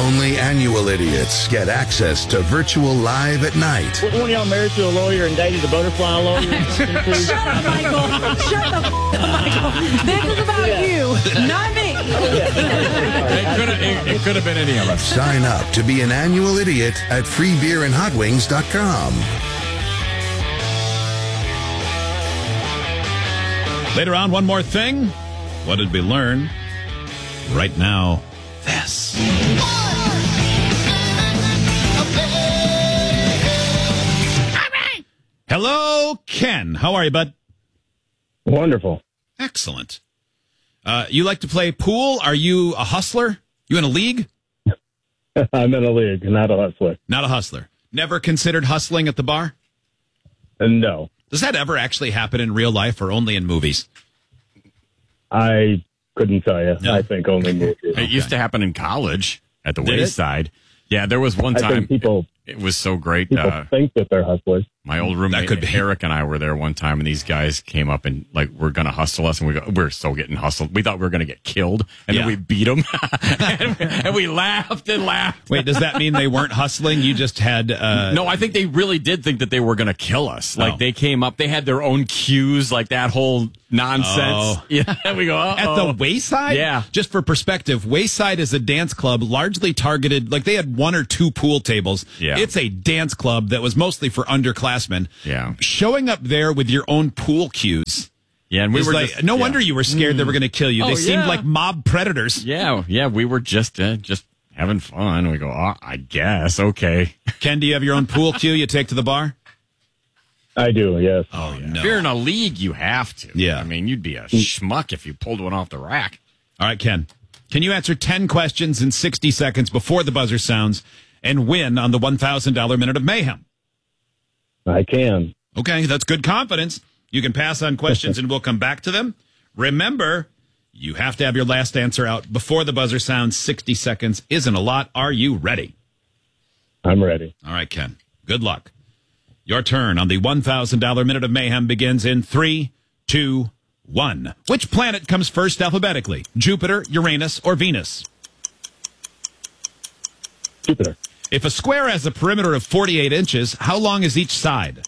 Only annual idiots get access to virtual live at night. One of y'all married to a lawyer and dated a butterfly lawyer? Shut up, Michael. Shut the up, Michael. This is about you, not me. It could have been any of us. Sign up to be an annual idiot at freebeerandhotwings.com. Later on, one more thing. What did we learn? Right now, this. Hello, Ken. How are you, bud? Wonderful. Excellent. You like to play pool? Are you a hustler? You in a league? I'm in a league, not a hustler. Not a hustler. Never considered hustling at the bar? No. Does that ever actually happen in real life or only in movies? I couldn't tell you. No. I think only movies. It used to happen in college at the Did it? wayside. Yeah, there was one I time. think people It was so great. think that they're hustlers. My old roommate could be. Eric and I were there one time, and these guys came up and were going to hustle us, and we're so getting hustled. We thought we were going to get killed, and Yeah. then we beat them, and we laughed and laughed. Wait, does that mean they weren't hustling? You just had... No, I think they really did think that they were going to kill us. Like Oh. they came up, they had their own cues, like that whole nonsense. Oh. Yeah, we go At the Wayside? Yeah. Just for perspective, Wayside is a dance club largely targeted, like they had one or two pool tables. Yeah. It's a dance club that was mostly for underclassmen. Yeah. Showing up there with your own pool cues. Yeah, and we was were like, just, no yeah. wonder you were scared they were going to kill you. Oh, They seemed yeah. like mob predators. Yeah, we were just having fun. We go, I guess, okay. Ken, do you have your own pool cue you take to the bar? I do, yes. Oh, no. If you're in a league, you have to. Yeah. I mean, you'd be a schmuck if you pulled one off the rack. All right, Ken. Can you answer 10 questions in 60 seconds before the buzzer sounds and win on the $1,000 Minute of Mayhem? I can. Okay, that's good confidence. You can pass on questions and we'll come back to them. Remember, you have to have your last answer out before the buzzer sounds. 60 seconds isn't a lot. Are you ready? I'm ready. All right, Ken. Good luck. Your turn on the $1,000 Minute of Mayhem begins in 3, 2, 1. Which planet comes first alphabetically? Jupiter, Uranus, or Venus? Jupiter. If a square has a perimeter of 48 inches, how long is each side?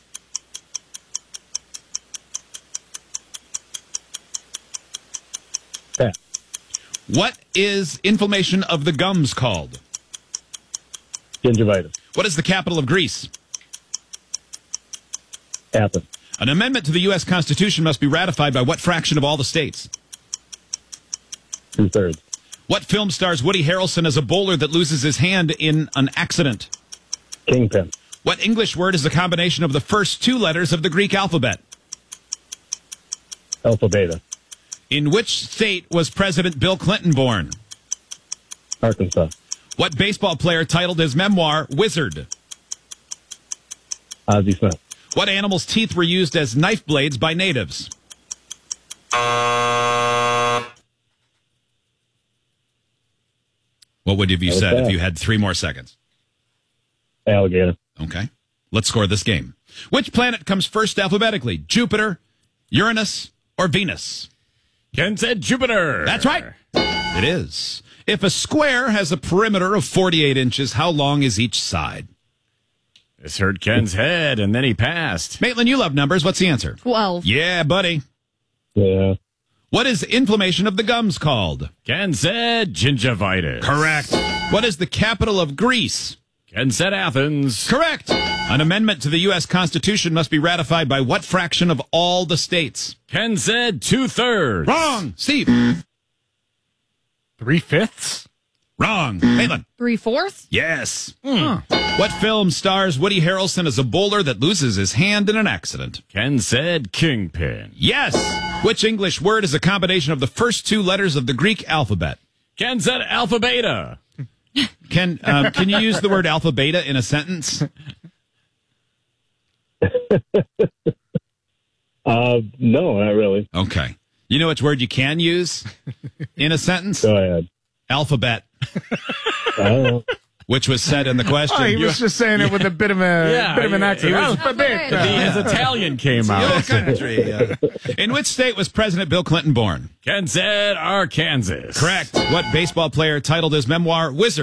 Pat. What is inflammation of the gums called? Gingivitis. What is the capital of Greece? Athens. An amendment to the U.S. Constitution must be ratified by what fraction of all the states? 2/3. What film stars Woody Harrelson as a bowler that loses his hand in an accident? Kingpin. What English word is a combination of the first two letters of the Greek alphabet? Alpha Beta. In which state was President Bill Clinton born? Arkansas. What baseball player titled his memoir Wizard? Ozzie Smith. What animal's teeth were used as knife blades by natives? What would have you said if you had 3 more seconds? Alligator. Okay. Let's score this game. Which planet comes first alphabetically? Jupiter, Uranus, or Venus? Ken said Jupiter. That's right. It is. If a square has a perimeter of 48 inches, how long is each side? This hurt Ken's head, and then he passed. Maitland, you love numbers. What's the answer? 12. Yeah, buddy. Yeah. What is inflammation of the gums called? Ken said gingivitis. Correct. What is the capital of Greece? Ken said Athens. Correct. An amendment to the U.S. Constitution must be ratified by what fraction of all the states? Ken said 2/3. Wrong. Steve. 3/5. Wrong. Maitland. 3/4? Yes. What film stars Woody Harrelson as a bowler that loses his hand in an accident? Ken said Kingpin. Yes. Which English word is a combination of the first two letters of the Greek alphabet? Ken said Alpha Beta. Can you use the word alpha beta in a sentence? No, not really. Okay. You know which word you can use in a sentence? Go ahead. Alphabet, Oh, which was said in the question. Oh, he was just saying it with a bit of an accent. he was- Alphabet. His Italian came Your out. country. In which state was President Bill Clinton born? Ken said Arkansas. Correct. What baseball player titled his memoir Wizard?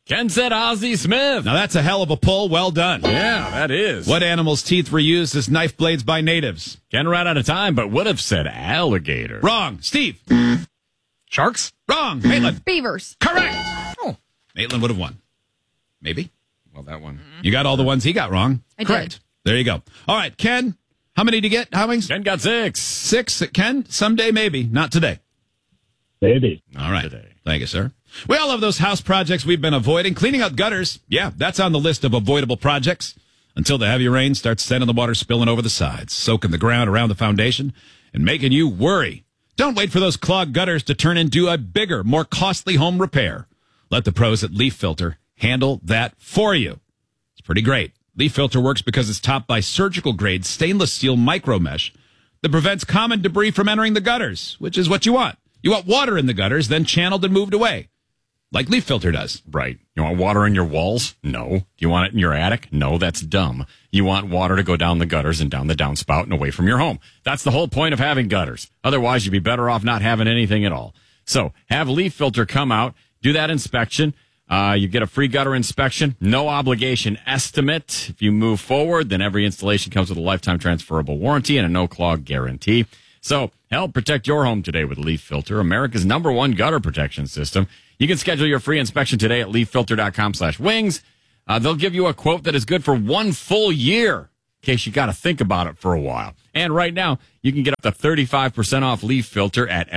Ken said Ozzie Smith. Now that's a hell of a pull. Well done. Yeah, that is. What animal's teeth were used as knife blades by natives? Ken ran out of time, but would have said alligator. Wrong. Steve. Sharks? Wrong. Maitland. Beavers. Correct. Oh. Maitland would have won. Maybe. Well, that one. You got all the ones he got wrong. I Correct. did. There you go. All right, Ken. How many did you get? How many? Ken got 6. 6. Ken, someday maybe. Not today. Maybe. All right. today. Thank you, sir. We all have those house projects we've been avoiding. Cleaning out gutters. Yeah, that's on the list of avoidable projects. Until the heavy rain starts sending the water spilling over the sides, soaking the ground around the foundation, and making you worry. Don't wait for those clogged gutters to turn into a bigger, more costly home repair. Let the pros at Leaf Filter handle that for you. It's pretty great. Leaf Filter works because it's topped by surgical-grade stainless steel micro mesh that prevents common debris from entering the gutters, which is what you want. You want water in the gutters, then channeled and moved away, like Leaf Filter does. Right. You want water in your walls? No. Do you want it in your attic? No, that's dumb. You want water to go down the gutters and down the downspout and away from your home. That's the whole point of having gutters. Otherwise, you'd be better off not having anything at all. So have Leaf Filter come out, do that inspection. You get a free gutter inspection, no obligation estimate. If you move forward, then every installation comes with a lifetime transferable warranty and a no-clog guarantee. So help protect your home today with Leaf Filter, America's #1 gutter protection system. You can schedule your free inspection today at leaffilter.com/wings. They'll give you a quote that is good for 1 full year, in case you got to think about it for a while. And right now, you can get up to 35% off Leaf Filter at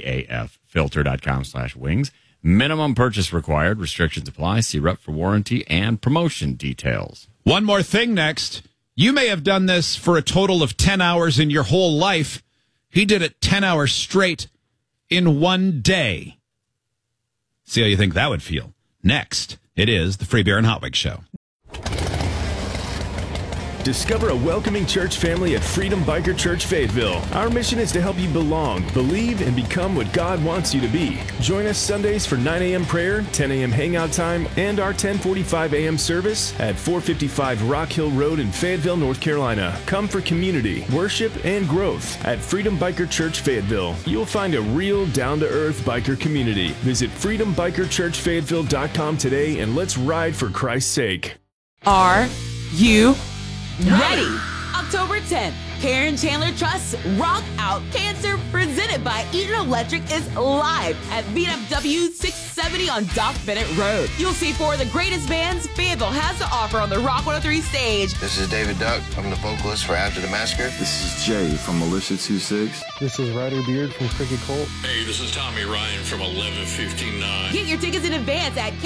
leaffilter.com/wings. Minimum purchase required. Restrictions apply. See rep for warranty and promotion details. One more thing next. You may have done this for a total of 10 hours in your whole life. He did it 10 hours straight in 1 day. See how you think that would feel. Next, it is the Free Beer and Hot Wings Show. Discover a welcoming church family at Freedom Biker Church Fayetteville. Our mission is to help you belong, believe, and become what God wants you to be. Join us Sundays for 9 a.m. prayer, 10 a.m. hangout time, and our 10:45 a.m. service at 455 Rock Hill Road in Fayetteville, North Carolina. Come for community, worship, and growth at Freedom Biker Church Fayetteville. You'll find a real down-to-earth biker community. Visit freedombikerchurchfayetteville.com today and let's ride for Christ's sake. Are you ready? October 10th, Karen Chandler Trust's Rock Out Cancer, presented by Eaton Electric, is live at VFW 670 on Doc Bennett Road. You'll see 4 of the greatest bands Fayetteville has to offer on the Rock 103 stage. This is David Duck. I'm the vocalist for After the Massacre. This is Jay from Militia 26. This is Ryder Beard from Cricket Colt. Hey, this is Tommy Ryan from 1159. Get your tickets in advance at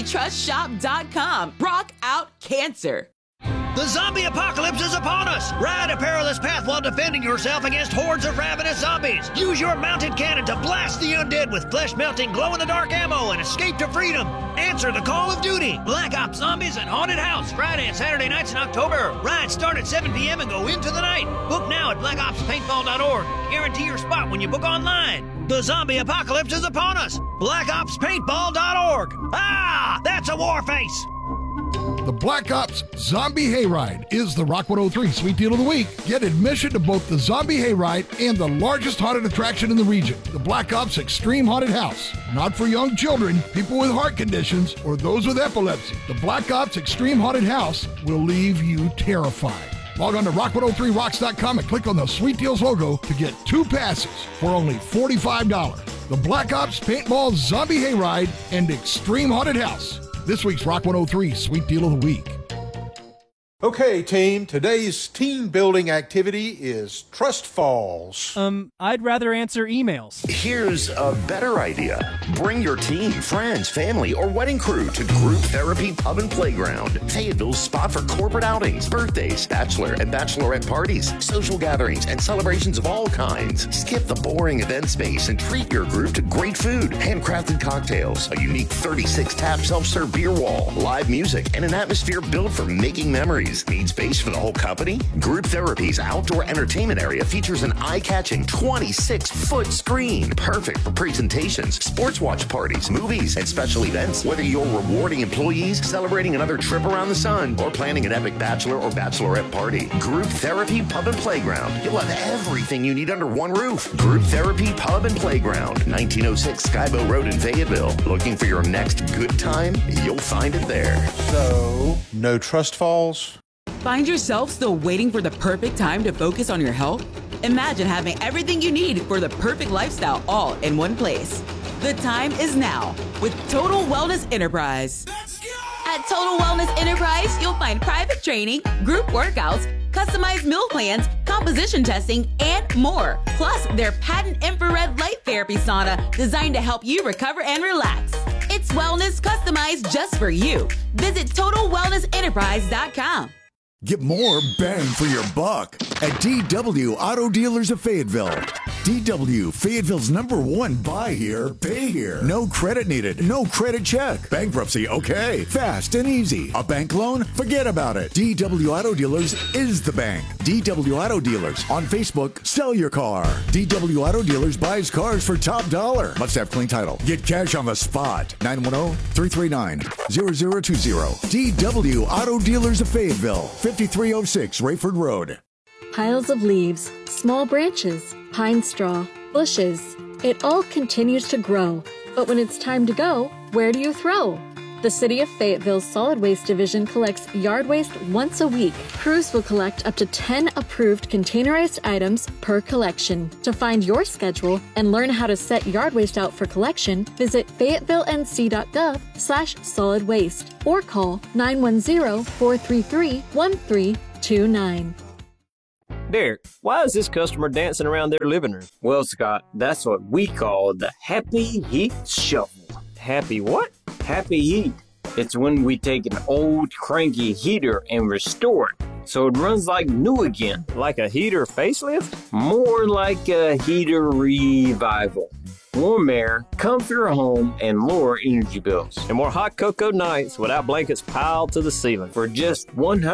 kctrustshop.com. Rock Out Cancer. The zombie apocalypse is upon us! Ride a perilous path while defending yourself against hordes of ravenous zombies. Use your mounted cannon to blast the undead with flesh-melting, glow-in-the-dark ammo and escape to freedom. Answer the call of duty. Black Ops Zombies and Haunted House, Friday and Saturday nights in October. Rides start at 7 p.m. and go into the night. Book now at blackopspaintball.org. Guarantee your spot when you book online. The zombie apocalypse is upon us. blackopspaintball.org. Ah, that's a war face. The Black Ops Zombie Hayride is the Rock 103 Sweet Deal of the Week. Get admission to both the Zombie Hayride and the largest haunted attraction in the region, the Black Ops Extreme Haunted House. Not for young children, people with heart conditions, or those with epilepsy. The Black Ops Extreme Haunted House will leave you terrified. Log on to rock103rocks.com and click on the Sweet Deals logo to get 2 passes for only $45. The Black Ops Paintball Zombie Hayride and Extreme Haunted House. This week's Rock 103 Sweet Deal of the Week. Okay, team, today's team building activity is Trust Falls. I'd rather answer emails. Here's a better idea. Bring your team, friends, family, or wedding crew to Group Therapy Pub and Playground. Fayetteville's spot for corporate outings, birthdays, bachelor and bachelorette parties, social gatherings, and celebrations of all kinds. Skip the boring event space and treat your group to great food, handcrafted cocktails, a unique 36-tap self-serve beer wall, live music, and an atmosphere built for making memories. employees. Need space for the whole company? Group Therapy's outdoor entertainment area features an eye-catching 26-foot screen. Perfect for presentations, sports watch parties, movies, and special events. Whether you're rewarding employees, celebrating another trip around the sun, or planning an epic bachelor or bachelorette party, Group Therapy Pub and Playground. You'll have everything you need under one roof. Group Therapy Pub and Playground, 1906 Skybow Road in Fayetteville. Looking for your next good time? You'll find it there. So, no trust falls? Find yourself still waiting for the perfect time to focus on your health? Imagine having everything you need for the perfect lifestyle all in one place. The time is now with Total Wellness Enterprise. At Total Wellness Enterprise, you'll find private training, group workouts, customized meal plans, composition testing, and more. Plus, their patent infrared light therapy sauna designed to help you recover and relax. It's wellness customized just for you. Visit TotalWellnessEnterprise.com. Get more bang for your buck at DW Auto Dealers of Fayetteville. DW, Fayetteville's #1 buy here, pay here. No credit needed, no credit check. Bankruptcy, okay. Fast and easy. A bank loan? Forget about it. DW Auto Dealers is the bank. DW Auto Dealers. On Facebook, sell your car. DW Auto Dealers buys cars for top dollar. Must have clean title. Get cash on the spot. 910-339-0020. DW Auto Dealers of Fayetteville. 5306 Rayford Road. Piles of leaves, small branches, pine straw, bushes. It all continues to grow. But when it's time to go, where do you throw? The City of Fayetteville's Solid Waste Division collects yard waste once a week. Crews will collect up to 10 approved containerized items per collection. To find your schedule and learn how to set yard waste out for collection, visit fayettevillenc.gov/solid waste or call 910-433-1329. Derek, why is this customer dancing around their living room? Well, Scott, that's what we call the Happy Heat Shuffle. Happy what? Happy Heat. It's when we take an old cranky heater and restore it so it runs like new again. Like a heater facelift? More like a heater revival. Warm air, comfier home, and lower energy bills. And more hot cocoa nights without blankets piled to the ceiling. For just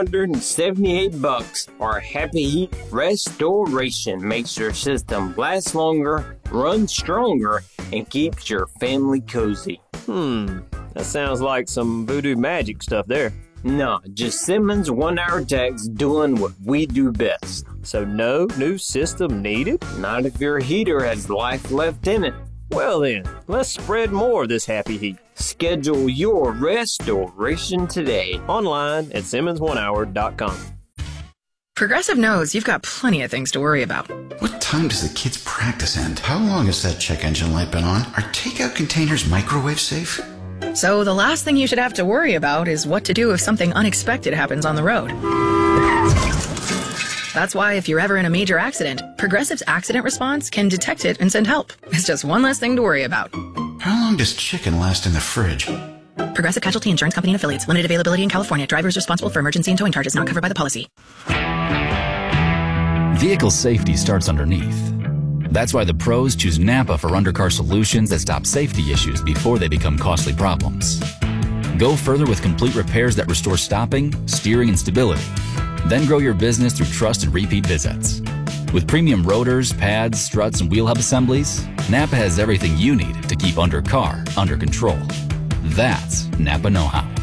$178, our Happy Heat restoration makes your system last longer, run stronger, and keeps your family cozy. That sounds like some voodoo magic stuff there. No, just Simmons 1-hour techs doing what we do best. So no new system needed? Not if your heater has life left in it. Well then, let's spread more of this Happy Heat. Schedule your restoration today. Online at Simmons1hour.com. Progressive knows you've got plenty of things to worry about. What time does the kids' practice end? How long has that check engine light been on? Are takeout containers microwave safe? So the last thing you should have to worry about is what to do if something unexpected happens on the road. That's why if you're ever in a major accident, Progressive's accident response can detect it and send help. It's just one less thing to worry about. How long does chicken last in the fridge? Progressive Casualty Insurance Company and Affiliates. Limited availability in California. Drivers responsible for emergency and towing charges not covered by the policy. Vehicle safety starts underneath. That's why the pros choose Napa for undercar solutions that stop safety issues before they become costly problems. Go further with complete repairs that restore stopping, steering, and stability. Then grow your business through trust and repeat visits. With premium rotors, pads, struts, and wheel hub assemblies, Napa has everything you need to keep undercar under control. That's Napa know-how.